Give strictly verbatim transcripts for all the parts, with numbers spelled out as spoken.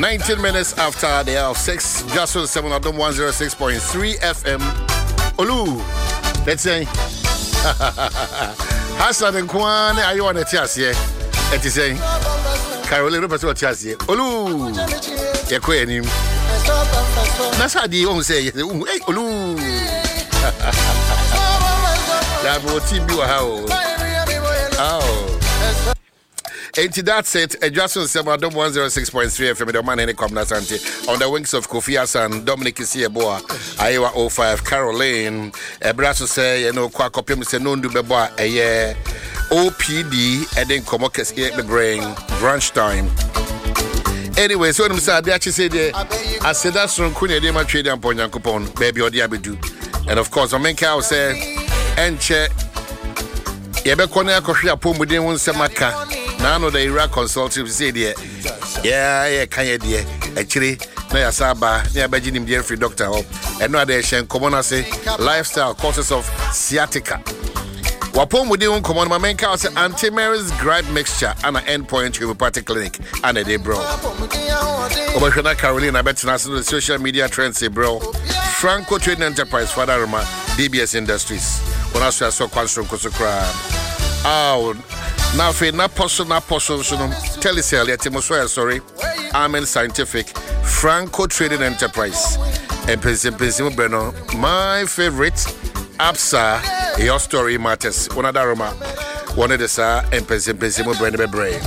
nineteen minutes after the hour of six, just on seven of them one oh six point three F M. Olu, let's say. Hassan and Kwan, are you on a chance here? It is saying, Caroline Rupert, what chance here? Olu, you're queen him. That's how the own say, hey, Olu. That will team you how. Oh. And to that set, a Justin Semadom one oh six point three F M, the man in the Comnasante, on the wings of Kofi Hassan, Dominic Isieboa, Iowa oh five, Caroline, a brasso say, you know, Quack up him, say, no, do beba, a year, O P D, and then Comocus get the brain, branch time. Anyway, so I'm sad, they actually say, I said that's from Kunya Dema Trading and Ponyankupon, baby or Diabidu. And of course, I mean, Cow say, and check, Yabekona Koshia Pum within one Samaka. Now the Iraq consultative said, yeah, yeah, can you, dear? Actually, no, ya Saba, near Beijing, dear free doctor, and no other Shan Common say lifestyle causes of sciatica. Wapom with the own common, my main cow say anti Mary's gripe mixture and an endpoint homeopathic clinic and a day, bro. Obashana Carolina, I bet the social media trends say, bro. Franco Trading Enterprise, Father Roma, D B S Industries. When I saw Quanstrom Kosokra. Oh, now for na person na person so telecell yetimoso sorry Amen Scientific Franco Trading Enterprise and Pensim Breno my favorite Absa your story matters one other Roma one of the sa and Pensim Breno brain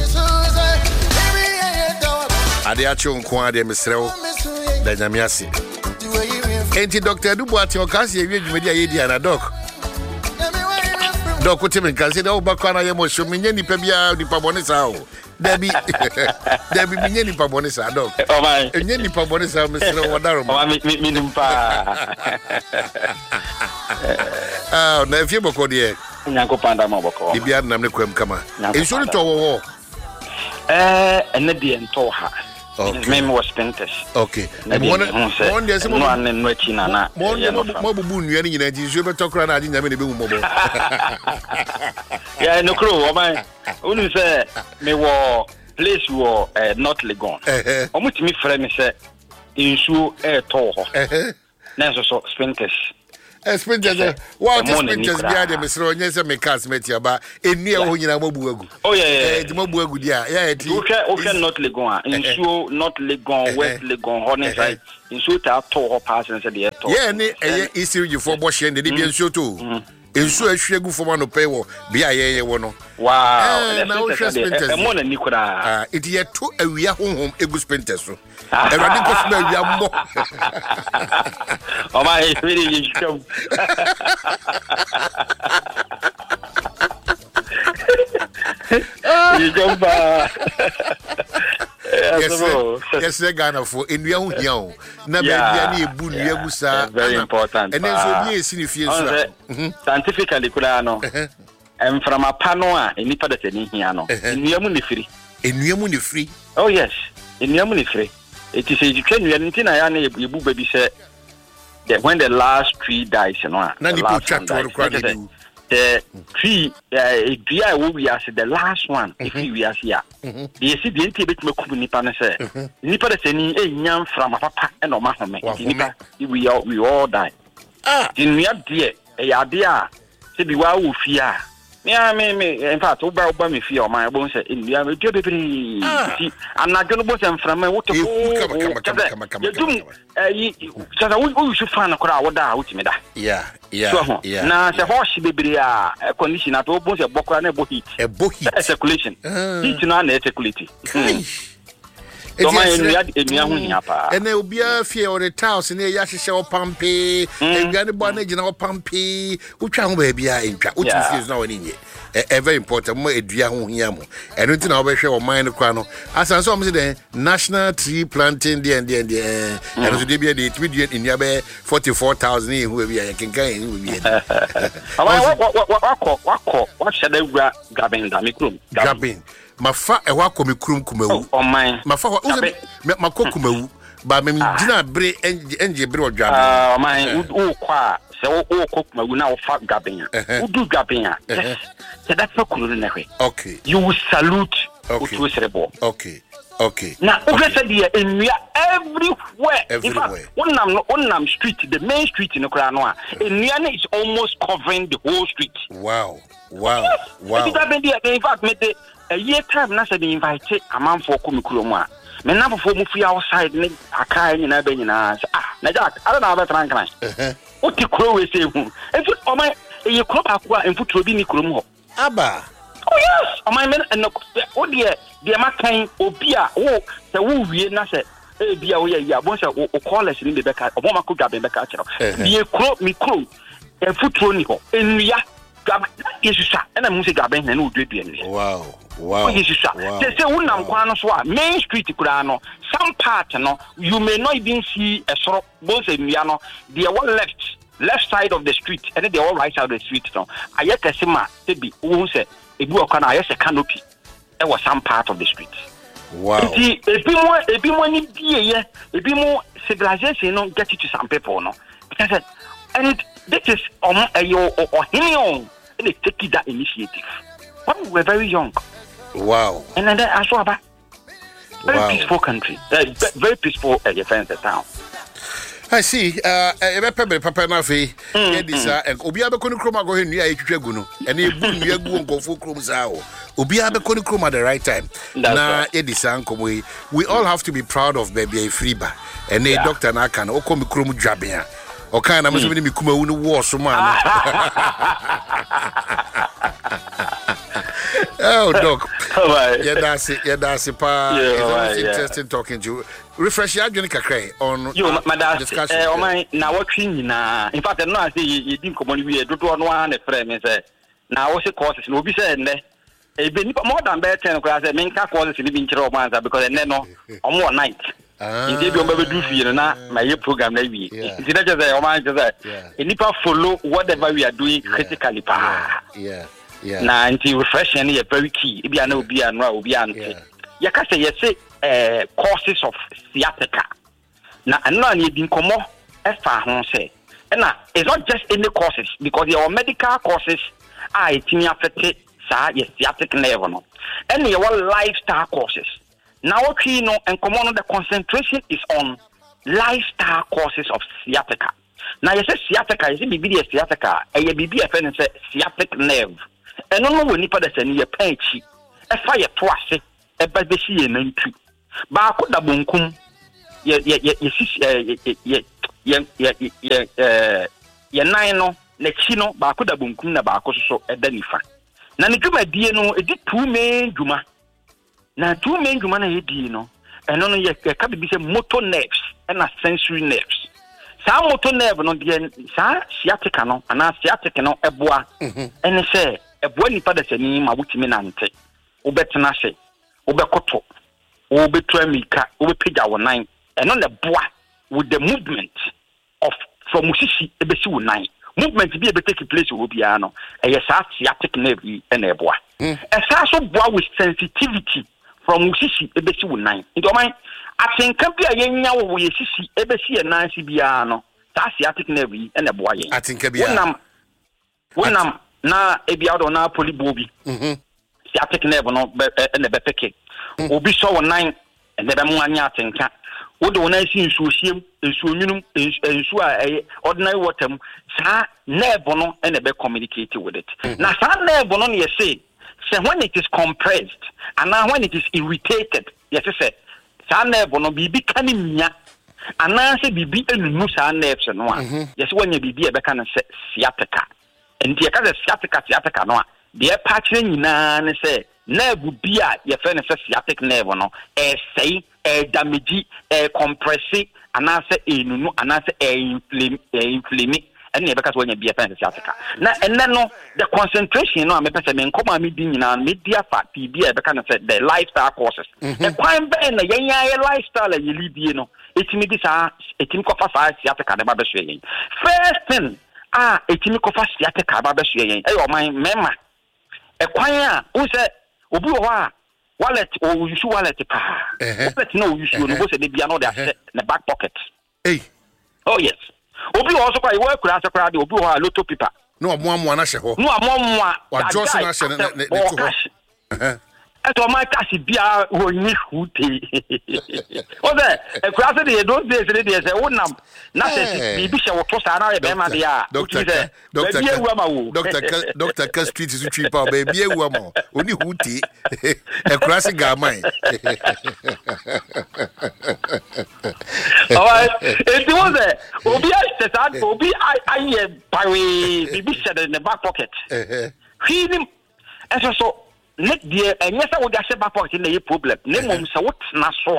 Adiacho nkwa de mesrew da nyamiase enti Doctor Dubuati okasi ye dwumedi ayedi ana doc Doc, what you mean? Can say, oh, Bacana, you must show me any pebia, the Pabonisa. Debbie, Debbie, any Pabonisa, dog. Oh, my, and any Pabonisa, Mister Wadaro. Oh, no, if you go there, Yanko Panda Moboko, the Bianam Nequem Kama. It's soon to war. Eh, and the Bian Toha. His name was Spintus. Okay. And one one day, someone in Retina, more mobile boon, you're in it. You better talk around. I didn't have any boom. Yeah, no crew. My only say, me war place war not Legon. Almost me friend say, insure air tour. Never so Spintus. Spintus, what is Spintus behind the Mister Onyesa Mekas Metiaba, in near Honina Mobuegu? Oh, yeah, the Mobuegu, yeah, yeah, okay, not Legon, insure not Legon, West Legon, Hornet, insure our tour pass and said, yeah, yeah, is you for Bosch and the Libyan show too. Insure a shaggy for one of paywall, be a yeah, one. Wow, now Spintus, more than Nicola. It yet two a we are home, a good Spintus. And I think of me, we are more. Oh, my, really, you you jump back. Yes, yes, they're gonna for in your young. Never any boon, Yagusa, very important. And then so yes, if you scientifically, Kulano, and from a panoa in Nipa that in Hiano, in Yamuni free. In Yamuni free? Oh, yes, in Yamuni free. It is a can you anything I am you baby said that when the last tree dies, you know, the last one dies, the tree, uh, will be as the last one, if we are here. You see the intibate Nipa say, Nipa the sending a young from a papa and a mahome. We all we all die. Ah, in me up dear, a idea, to be well with fear. Yeah, me, me, in fact, over me fear my bones in the other deputy. I'm not going to put them from my water. You should find a crowd out me. Yeah, yeah, yeah. Now, the horse baby, a condition at all, both a book and a book, a book, a circulation. It's not a circulation. And there will be a fear or the town in the Yasha Pumpy, and Granny Bonnet, and Pumpy, which I will be in track, which is now in India. A very important, more a Diahu Yamu. And we think our show of mine, the Crano. As I saw the National Tree Planting, the and the and the and to be the tweet in Yabe forty-four thousand, who will be a king. What, what, what, what, what shall they grab grabbing the microom? Grabbing. Mafa e wa komi krum kumewu o man mafa wa mako kumewu ba me gina bre enje bre odwa ah man u kwa se u ko kumewu na o fa gaben u du gaben se that fa kuru na hwe okay you will salute utu serebo okay Okay. Now, okay, said the area everywhere. Everywhere. In fact, one nam one nam street, the main street in Ukraine, Eniana is almost covering the whole street. Wow. Wow. Yes. Wow. In fact, made the a year time na said invite a man for Kumikuroma. Me na for mu free outside ne akai ni na be nyina. Ah, na Jack, I don't know about rank. Eh. What the crow we say hu. En fu o my e crop akwa en fu trobi ni kurom ho. Aba. Oh yes, o my men and o dear dear makan obi a wo se wo wie na se e bia wo ya ya bon se o callers ni be beka o mo makọ dwabe beka kiro. Die kro mi kro en fu tro ni ho. Enua dwabe yesusa na mu se dwabe na na odwedue ni. Wow. Wow. Oh yesusa. They say unam kwa no so a main street kura no some part no you may not even see a sort of both enua no the one left left side of the street and then the all right side of the street no ayekasema tebi wo se ebi okana ayese canopy e was some part of the street. Wow. Ebi ebi mo ebi mo ni bieye ebi mo civilization no get it to some people no because and this is um ayo or hinion and they take that initiative when we were very young. Wow. And then I saw about very wow. peaceful country, uh, very peaceful uh, defense the town. I see. Uh, e pepe papa na fe. E di sa obi abekoni kroma go henu ya etwetwa no. Ene ebu nua gu nkofo krom sa o. Obi abekoni kroma at the right time. Na e di sa nkomo yi. We all have to be proud of baby Freeba. Ene yeah. Doctor na aka na okomi krom dwabe a. Okan na me so me kuma wu no wo so ma. Oh, Doc. Yeah, that's it. Yeah, that's it. Pa. Yeah, it's always right, interesting yeah. talking to you. Refresh your journey kakray on you, uh, my discussion. Uh, my, now what thing na? In fact, no, I say you didn't come on. We do one one frame. Say now what's the courses? No, be said ne. Even more than better, because I mean, courses in the winter months because then no, on one night. Indeed, you never do feel na my program maybe. It's not just a man just that. Any people follow whatever we are doing critically. Pa. Yeah. Yeah. Na anti refreshing is very key. Ibi ana obi anwa obi ante. Ya ka say yes eh causes of sciatica. Na anwa na di nkomo e fa ho say. Na it's not just any causes because there are medical causes are etimi affect sa yes sciatic nerve no. And there are lifestyle causes. Now okay no nkomo no the concentration is on lifestyle causes of sciatica. Now you say sciatica is bibi the sciatica e ye bibi e fe say sciatic nerve. And no one nipa da sani ye panchi e fa ye to ase e ba be si ye nantu ba ko da bonkum ye ye ye sisi ye ye ye ye ye eh ye nan no na chi no ba ko da bonkum na ba ko so e da nifa na ne dwuma die no e di two main dwuma na two main dwuma na ye die no eno no ye ka bi se motor nerves and sensory nerves. Sa motor nerve no die sa sciatica no ana sciatica no eboa ene se eboa nipa da sani ma wutimi nante obetena se obekoto obetuamika obepega wonan eno na boa with the movement of from musisi ebesi wonan movement bi ebe take place wo bia no eye sa sciatic nerve ene eboa e sa so boa with sensitivity from musisi ebesi wonan ndo man atenka bi a yenya wo yesisi ebesi e nansi bia no sa sciatic nerve ene eboa yen atenka bia wonam wonam na ebia do na polibobi mhm sciatic nerve no ene be peke obi so wonan ene be mo anya atenka wo do wonan si nsuo hiem nsuo nwunum nsuo a ordinary water mu sa nerve no ene be communicate with it na sa nerve no ne say say when it is compressed and when it is irritated yes say sa nerve no bibi kan nya ana say bibi enunu sa nerves no a yes when bibi e be kan sciatica enti e ka sciatica sciatica no a de e patch nyina ne say nerve bia ye fe ne sciatic nerve no e say e damage e compress ana say enunu ana say e inflame e inflame and never because when you be a fan of sciatica. Now, and then no, the concentration, no, I'm a person, come on, me being a media fat, P B, I kind of said the lifestyle courses. The crime ban, the young lifestyle, you leave, you know, it's me this, a team of five sciatica, the barber showing. First thing, ah, a team of sciatica, barber showing. Oh, my member, a choir, who said, Obuwa, wallet, or you should wallet, let no, you should go to the piano, the back pocket. Hey, oh, yes. Obi also quite work as a crowd, Obi or Lotto Pipa. No, one one, I shall. No, one more. What Johnson, I eto my kasi bia woni hute o de e kura se de those days de dey say wonam na se bibi she wo to sa na e be ma dia doctor doctor doctor doctor ka street is trip pa be bia wu am oni hute e kura se ga man oh it was a obi I said obi I I buy bibi she in the back pocket him and so next year and yes I would get back pocket in the problem name mum so what na so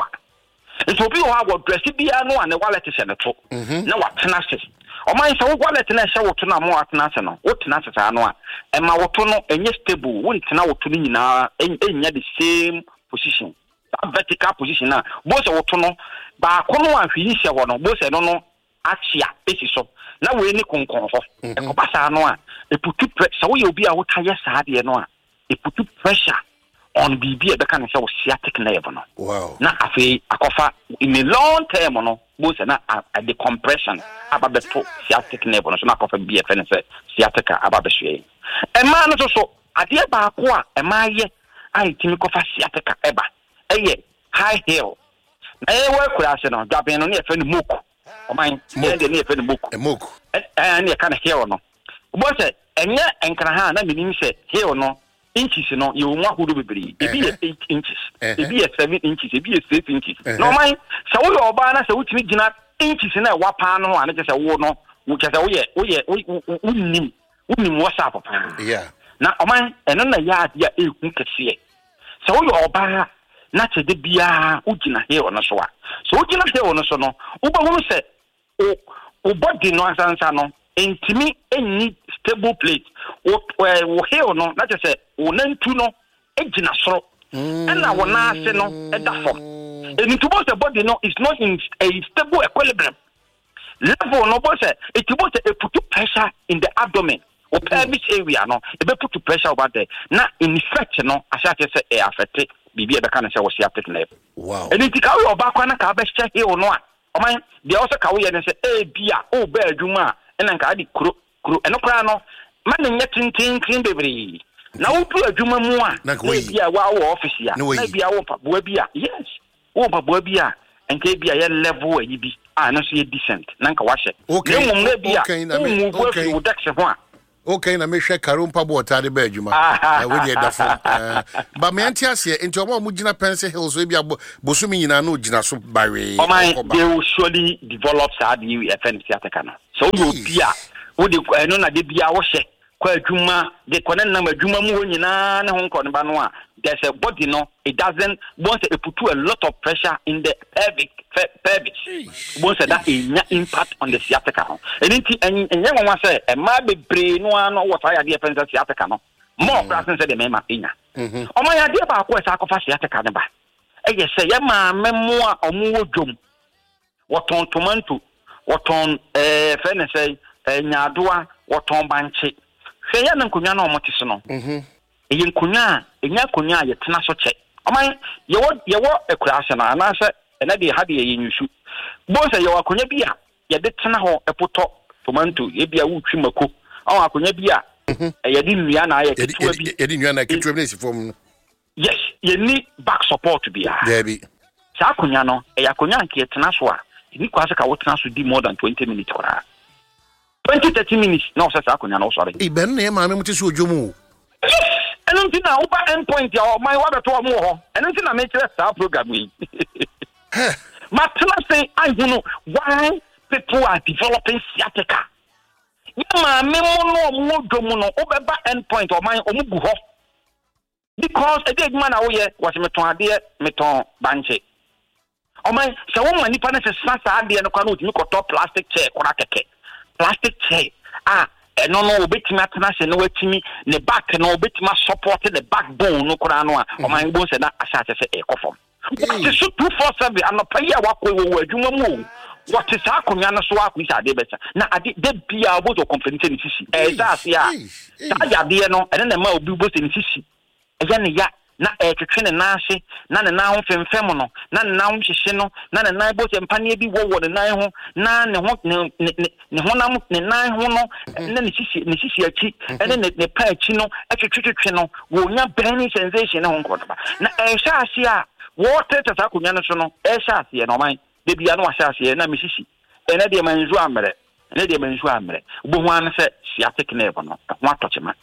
it will be how what dress bia no and the wallet is na to na what na se o man so wallet na she what na mo at na se no what na se no a e ma what no enye stable won na what no nyina enya the same position that vertical position na both what no ba ko no ahwi hye ho no both no no achia esi so na we ni konkon ho e ko pasa no a e putu pressure wo ye obi a wo kaye saa de no a e putu pressure on B B e be kan say wo sciatic nerve no wow na afi akofa in a long term no both na a decompression about the sciatic nerve no so na akofa B F N say sciatica about the shey e ma no so so ade ba ko a e ma ye ai timi kofa sciatica eba eye high heel na e we kura se no daben no na e fe no moku o man e de na e fe no moku e moku eh na e kan heel no bo se enye enkra ha na minim se heel no inches no you nwa hudu bebiri e bi eight inches e bi seven inches e bi six inches no man se wo yo ba na se wo timi gina inches na e wa pa no a na se wo no wo ke se wo ye wo ye unnim unnim whatsapp pa yeah na o man eno na ya dia e ku kese se wo yo ba na che de bia wo gina he ono so a so wo gina he ono so no wo ba hu se o o body no ansansa no intimi any stable plate wo wo he ono na che se wo nantu no e gina soro na wo na ase no e da fo eni to both the body no is not in a stable equilibrium level no both it both a put pressure in the abdomen or pelvic area no e be put pressure over there na in effect no asa che se e affect bibi e be kan say wo sciatic nerve wow eni ti ka wo ba kwa na ka be che he no a o man de also ka wo ye ne say e bia o ba adwuma na nka adi kuro kuro eno kra no man nya tintin tin bebri na wo pu adwuma mu a na bia wa wo office ya na bia wo pa bo bia yes wo pa bo bia enka bia ye level ayi bi a na so ye decent na nka wa hye okay na mo bia okay na me okay wo daxe ho a okay na me hwe karompa bo otade ba adwuma na we dey dafo ba me antiase enti omo mu gina Pencil Hills we bia bosumi nyina na ogina so bare o man they will surely develop sad you F N sciatica no so you bia wo de eno na de bia wo hye kwa adwuma de kone na adwuma mu nyina ne ho nkɔ ne ba no a there's a body no it doesn't once it put a lot of pressure in the pelvic pelvis once that it impact on the sciatica no enti enye nwa say e ma bebre no ano what I dey Pencil sciatica no more person say the mema enya o ma ya dey ba ko e sa kofa sciatica ne ba e ye say ya ma memo a omo wodwom woton tomato woton eh fe ne say nyadoa woton banche hwe ya na nkonya na omote so no mhm e nkonya enya nkonya ye tena so che oman ye wo ye wo ekurase na na se ena de ha de ye nyusu bo se ye wa konya bia ye de tena ho epoto tomato ye bia wutwi mako awon akonya bia ye de nua na ye ketua bi ye de nua na ketua bi na sifom yes ye ni back support bia there be sa akonya no e ya konya nke tena so a ni kwase ka wo tena so di more than twenty minutes ora twenty to thirty minutes no say sa akonya no sorry e ben na e ma me muti so odwomu eno nti na uba endpoint ya my wa beto mo ho eno nti na me kire sa program yi ma tell say I know why people are developing sciatica ya ma me mo no mo domu no obeba endpoint o man o mu gu ho because e dey man awo ye was me ton ade me ton banche o man se wo mani pa na se sa sa ade no kwa no timi ko top plastic chair kora keke plastic chair ah eno no obetimi atena se no watimi ne back no obetimi support the backbone no kora no a o man bo se na asase se e kofom what is two forty-seven anopa ya wakọ wo adwuma mu what is akonya no so akwisa ade beta na ade de bia obo to confidence ni sisi e za ase a ta ya de no ene na ma obi bo se ni sisi e ya ne ya na etwetwe ne naase na ne nan ho femfem no na ne nan ho hyehye no na ne nan bo tempane bi wo wo ne nan ho na ne ho ne ne ho nam ne nan ho no na ne sisi ne sisi achi ene ne ne pa achi no etwetwetwe no wo nya burning sensation ne ho nkotoba na ehya ase a wo tete sa konya no so no ehya ase no man de bia no ahya ase na me sisi ene de manju amre ene de manju amre bo ho an se sciatic nerve no ho atochema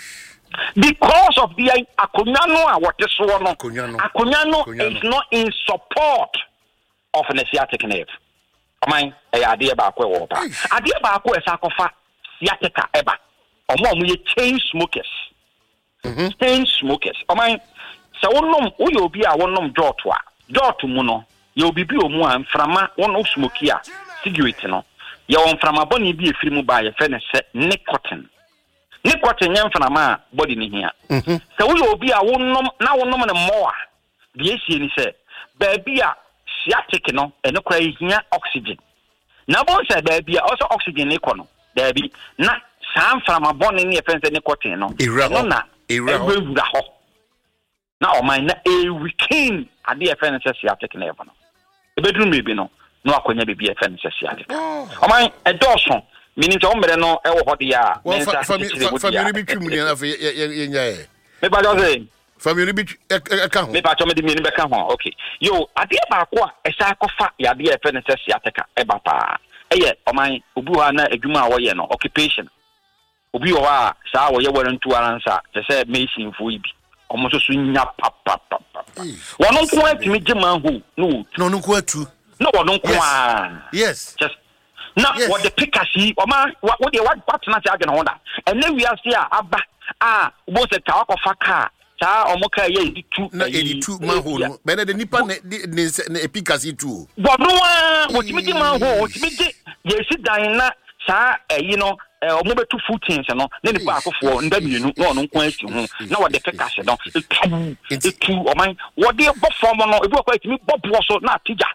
because of the akunyano a what is so no akunyano is not in support of an sciatic nerve. Amai e ade ba akwa wo ba ade ba akwa esa akofa sciatica eba omo omo ye chain smokers mhm chain smokers amai se wonnom wo ye obi a wonnom jot a jot mu no ye obi bi omu a mframa wonno smoky a cigarette no ye won mframa boni bi efiri mu ba ye fe ne se nicotine nicotine nya mframa body ni hia mhm se wo ye obi a wonnom na wonnom ne mo a de esie ni se ba bi a sciatic no eno kwa hia oxygen na bo se ba bi a also oxygen ne kono da bi na sam from abon ni efense ne nicotine no no na ewura ho na o man na e weekend ade efense sciatic nerve no e bedrum me bi no no akonya be bi efense sciatic o man e doso meaning to omre no e wo ho de ya mensa family bi twum ni na fe ye nyae me ba do say family bi eka ho me pa cho me de me ni be ka ho okay yo ade ba ko a e sa akofa ya de efense sciatic e ba pa eye oman obu ha na adwuma a wo ye no occupation obi wo ha sa wo ye warantu aransa te se mason fo ibi omo so so nya papa papa wono nko atimi gema ho no no nko atu no wono nko a yes just na what the pickasi oman wo de what partner ti agena honda ene wiase a aba a wo se ka akofa ka ta omo ka ye eighty-two na eighty-two ma ho no be na de nipa ne ne pickasi tu wono a wo timi gema ho wo timi ge ye si dan na sa eyi no omo betu footings no na nipa akofo nda mienu na ono nko asi ho na wo de pickasi no etu etu oman wo de bo form no ebi ko atimi bobo so na tija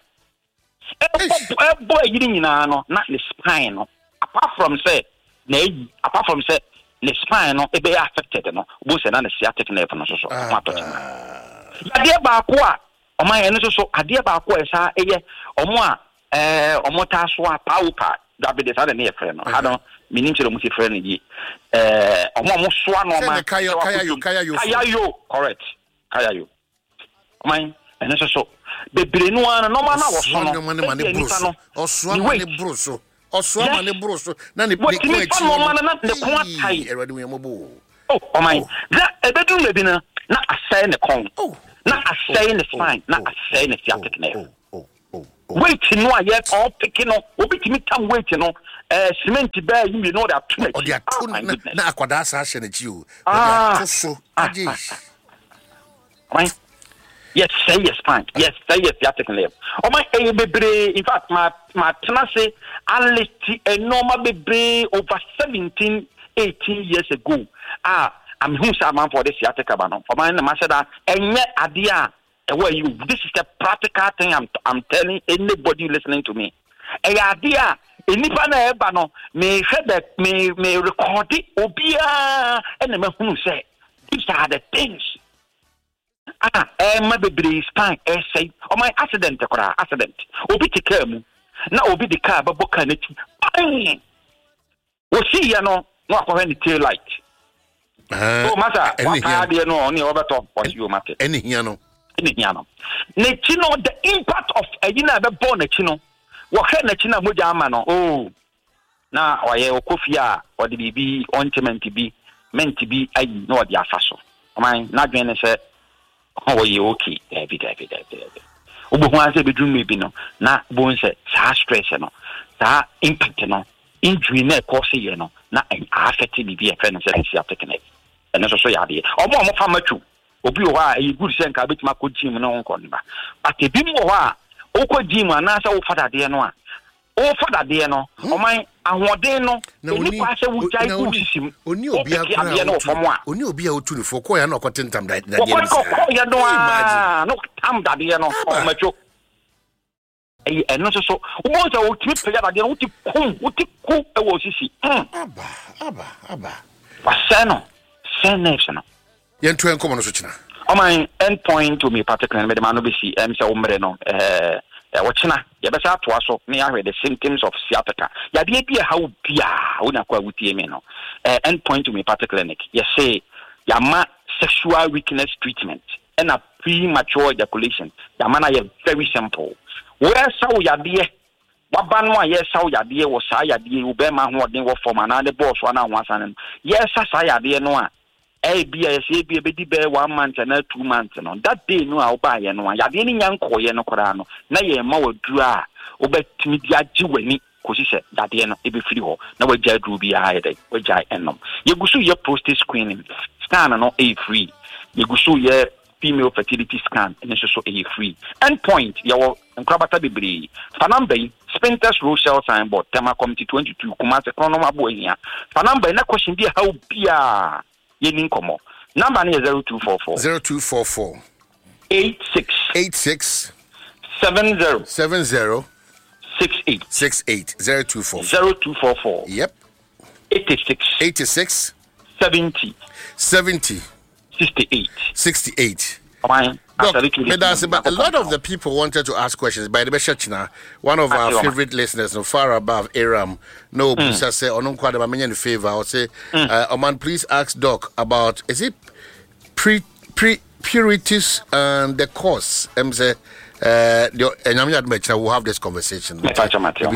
e bo yiri nyina no na the spine no apart from say na eyi apart from say the spine no e be affected no bo say na the sciatic nerve no so so mato ade ba ko a oman ene so so ade ba ko esa eye omo a eh omo ta so a paupa da be de sa ne e frɛ no ha no meaning to the multi friend yi eh omo omo so no ma kaya kaya yo kaya yo kaya yo correct kaya yo oman ene so so bebre no ana no ma na wo so no oso ma ne broso oso ma ne broso na ne ko echi no ma na ne ko atai erade we mobo oh oman da ebedu le bi na na asai ne kon na asai ne spine na asai ne sciatic nerve wait no aye all picking no obitimi tam wait no eh cement ba you know that too much o dia to na akwada sa hye na chi o o dia so aje right yes say yes fine yes say yes sciatic nerve o my e bebre in fact my my tena say aliti a normal bebre over seventeen eighteen years ago ah I'm who say man for this sciatic ba no o my na ma say that enye ade a where you this is the practical thing I'm I'm telling anybody listening to me. A idea enipa na eba no me hwe me me record obia and me hu say these are the things ah eh ma bebre spine eh say o my accident kora accident obi tika mu na obi the car babo car na ti bang o see ya no no akọ ni tail light ah oh masa wa ka de no oni obeto what you matter eni hia no Niano. Nechino, the impact of a yina be born a chino. What can a china mujamano? Oh, now or ye okofia or the baby ointment to be meant to be. I know the afaso. Mine not going to say, oh, you okay? David, David, David. Obuanse bedroom maybe no. Na bones sa stress no. Sa impact no. Injury na cause ye no. Na affect be a friend and sciatic nerve. And also ya de. Omo mo famachu. Obi o ha e good sense ka betima ko gym na won konba but e bi mo ha o ko gym ana sa wo fada de no a o fada de no o man ahoden no ni kwa se wo jai ku sisim oni obi akura oni obi a otu ni fo ko ya na okotentam da da de ko ko ya no a no tam da de no o macho e eno so so wo mo se wo timi pega da de wo ti kum wo ti ku e wo sisi aba aba aba wa seno seno seno yentu enkomo no so china on my end point to me particularly with the man be see em say umre no eh watchina ya besa to aso me ahwe the symptoms of sciatica ya de bia how bia una kwa wutie me no eh end point to me particularly you say ya ma sexual weakness treatment and a premature ejaculation ya mana ya very simple where saw ya de wabanwa yes saw ya de wo sa ya de ube ma ho den wo form na the boss one and one san yes sa ya de no a eh bia yes e bia be di be one month and two months no that day no a oba ye no ya de ni nyanko ye no kora no na ye ma waduru a obetimi di agi wani kosi se that day no e be free ho na wagya duru bia ha ye wagya enom ye gusu ye prostate screening scan no e free ye gusu ye female fertility scan and so a free endpoint your nkrabata bebre fanamba Spintex Rochelle signboard tema committee twenty-two kumase chronoma boy here fanamba na question bi how bia ye nin komo number is zero two four four zero two four four eight six eight six seven zero seven zero six eight six eight zero two four zero two four four yep eighty-six eighty-six seventy seventy sixty-eight sixty-eight Fine. Look, but a lot of the people wanted to ask questions. By the Beshachina, one of our favorite listeners, no far above Aram, no, Busa say, Onum Quadam, in favor, I'll say, Oman, please ask Doc about is it pre pre purities and the course? I'm say, uh, and I'm not much. We'll have this conversation. Doc, thank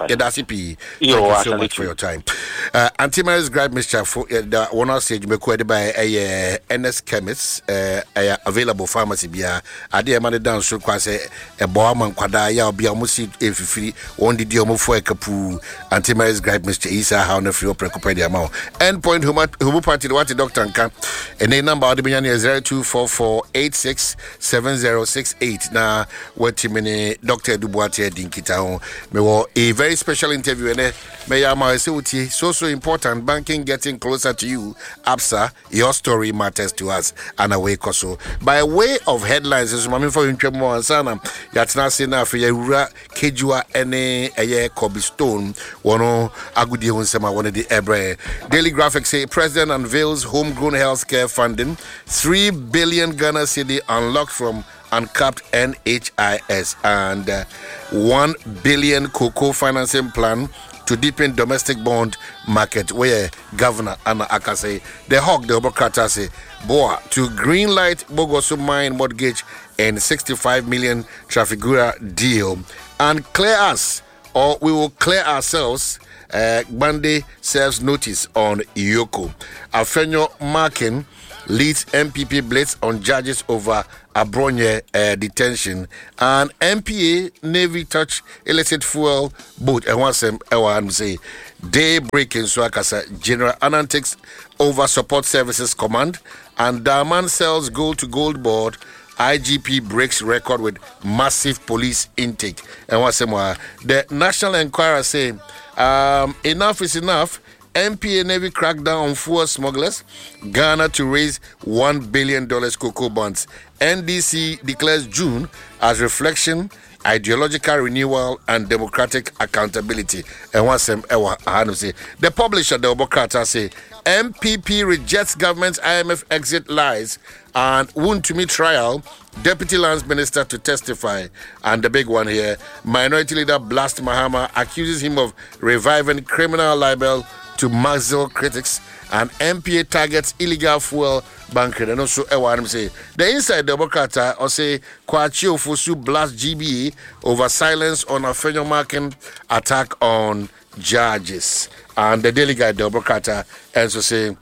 you so much for your time. Uh, Anti-Mary's Gripe Mister for the one of stage McQuaid by a N S chemists, uh, available pharmacy beer. I dear money down so quite say a boaman quada ya be almost if free one did you move for a capu. Anti-Mary's Gripe Mister Isa how no free precopedia amount. Endpoint who party what the doctor can and a number of the million is zero two four four eight six seven zero six eight. Now what many Doctor Dubois Dinkita me were a very special interview and may I say so so important banking getting closer to you. Absa, your story matters to us and away koso. By way of headlines, as mami for intremo and sana yatina sena for yura kejua ene aye Kobe Stone wono agudi unsema one the ebre. Daily Graphic say President unveils homegrown healthcare funding, three billion Ghana cedi unlocked from uncapped N H I S and uh, one billion cocoa financing plan to deepen domestic bond market where Governor Anna Akase the hawk the Obokata say boa to green light Bogoso mine mortgage and sixty-five million Trafigura deal and clear us or we will clear ourselves. uh, Bande serves notice on Yoko. Afenyo Markin leads M P P blitz on judges over Abronye uh, detention and M P A Navy touch illicit fuel boat and once I'm say daybreaking so akasa General Anantics over support services command and Daman sells gold to gold board. I G P breaks record with massive police intake and what's more the National Enquirer say um, enough is enough. M P A Navy crackdown on fuel smugglers. Ghana to raise one billion dollars cocoa bonds. N D C declares June as reflection, ideological renewal, and democratic accountability. And once I say the publisher, the Obokata, say M P P rejects government's I M F exit lies and won't to meet trial. Deputy Lands Minister to testify. And the big one here, Minority Leader Blast Mahama accuses him of reviving criminal libel to muzzle critics, and M P A targets illegal fuel bunkering. And also, I say the inside the Bokata or say Kwachio Fosu blast G B E over silence on a Afenyo Markin attack on judges. And the Daily Guide, the Bokata, also say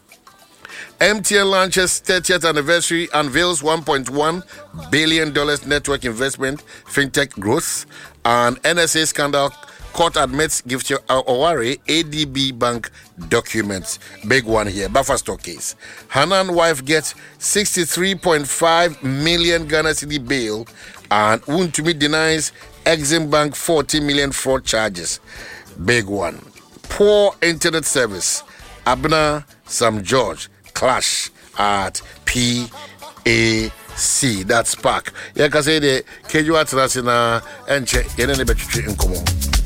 M T N launches thirtieth anniversary, unveils one point one billion dollars network investment, fintech growth, and N S A scandal. Court admits Gift Owari A D B Bank documents. Big one here. Bufferstock case. Hanan wife gets sixty-three point five million Ghana cedi bail and Wuntumi denies Exim Bank forty million fraud charges. Big one. Poor internet service. Abner Sam George clash at P A C. That's Spark. Yeah, can say the Keju Atrasina and check in any better in common.